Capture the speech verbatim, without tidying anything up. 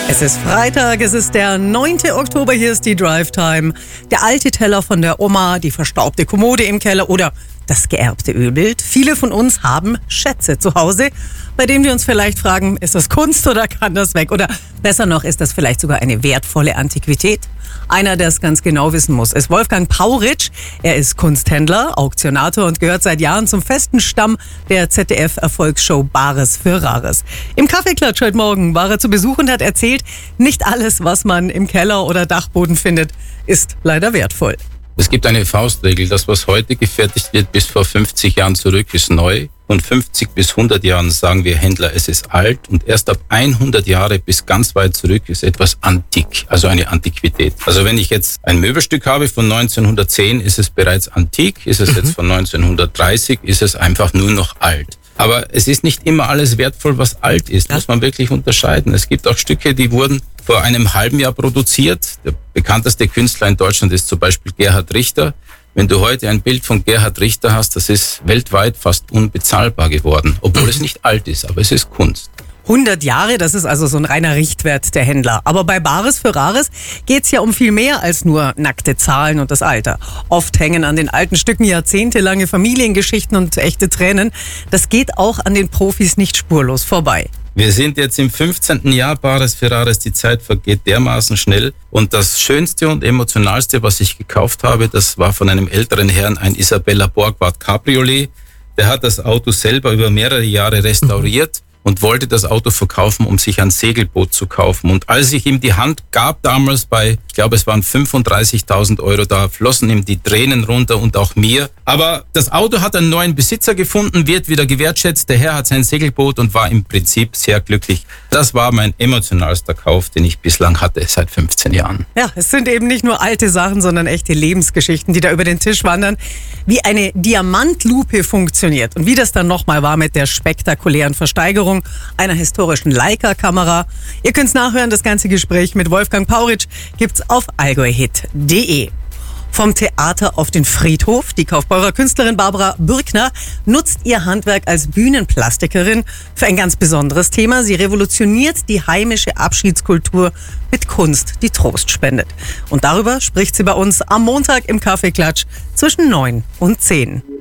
Es ist Freitag, es ist der neunte Oktober, hier ist die Drive Time. Der alte Teller von der Oma, die verstaubte Kommode im Keller oder das geerbte Ölbild. Viele von uns haben Schätze zu Hause, bei denen wir uns vielleicht fragen, ist das Kunst oder kann das weg? Oder besser noch, ist das vielleicht sogar eine wertvolle Antiquität? Einer, der es ganz genau wissen muss, ist Wolfgang Pauritsch. Er ist Kunsthändler, Auktionator und gehört seit Jahren zum festen Stamm der Z D F-Erfolgsshow Bares für Rares. Im Kaffeeklatsch heute Morgen war er zu Besuch und hat erzählt, nicht alles, was man im Keller oder Dachboden findet, ist leider wertvoll. Es gibt eine Faustregel, das, was heute gefertigt wird, bis vor fünfzig Jahren zurück, ist neu. Und fünfzig bis hundert Jahren sagen wir Händler, es ist alt. Und erst ab hundert Jahre bis ganz weit zurück ist etwas antik, also eine Antiquität. Also wenn ich jetzt ein Möbelstück habe von neunzehnhundertzehn, ist es bereits antik. Ist es jetzt von neunzehnhundertdreißig, ist es einfach nur noch alt. Aber es ist nicht immer alles wertvoll, was alt ist, muss man wirklich unterscheiden. Es gibt auch Stücke, die wurden vor einem halben Jahr produziert. Der bekannteste Künstler in Deutschland ist zum Beispiel Gerhard Richter. Wenn du heute ein Bild von Gerhard Richter hast, das ist weltweit fast unbezahlbar geworden, obwohl es nicht alt ist, aber es ist Kunst. hundert Jahre, das ist also so ein reiner Richtwert der Händler. Aber bei Bares für Rares geht's ja um viel mehr als nur nackte Zahlen und das Alter. Oft hängen an den alten Stücken jahrzehntelange Familiengeschichten und echte Tränen. Das geht auch an den Profis nicht spurlos vorbei. Wir sind jetzt im fünfzehnten Jahr Bares für Rares, die Zeit vergeht dermaßen schnell. Und das Schönste und Emotionalste, was ich gekauft habe, das war von einem älteren Herrn ein Isabella Borgward Cabriolet. Der hat das Auto selber über mehrere Jahre restauriert und wollte das Auto verkaufen, um sich ein Segelboot zu kaufen. Und als ich ihm die Hand gab, damals bei, ich glaube es waren fünfunddreißigtausend Euro, da flossen ihm die Tränen runter und auch mir. Aber das Auto hat einen neuen Besitzer gefunden, wird wieder gewertschätzt. Der Herr hat sein Segelboot und war im Prinzip sehr glücklich. Das war mein emotionalster Kauf, den ich bislang hatte, seit fünfzehn Jahren. Ja, es sind eben nicht nur alte Sachen, sondern echte Lebensgeschichten, die da über den Tisch wandern. Wie eine Diamantlupe funktioniert und wie das dann nochmal war mit der spektakulären Versteigerung einer historischen Leica-Kamera. Ihr könnt's nachhören, das ganze Gespräch mit Wolfgang Pauritsch gibt's auf allgäuhit punkt de. Vom Theater auf den Friedhof. Die Kaufbeurer Künstlerin Barbara Bürkner nutzt ihr Handwerk als Bühnenplastikerin für ein ganz besonderes Thema. Sie revolutioniert die heimische Abschiedskultur mit Kunst, die Trost spendet. Und darüber spricht sie bei uns am Montag im Kaffeeklatsch zwischen neun und zehn.